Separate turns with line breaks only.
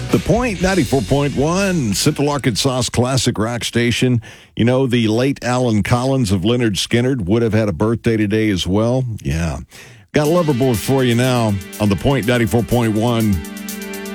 The Point 94.1, Central Arkansas's classic rock station. You know, the late Alan Collins of Lynyrd Skynyrd would have had a birthday today as well. Yeah. Got a Loverboy for you now on The Point 94.1.